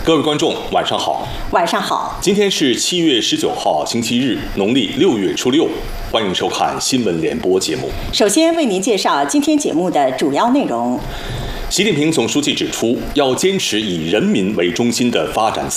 各位观众，晚上好。 晚上好。 今天是7月19号，星期日，农历6月初6。欢迎收看新闻联播节目。 首先为您介绍今天节目的主要内容。 习近平总书记指出，要坚持以人民为中心的发展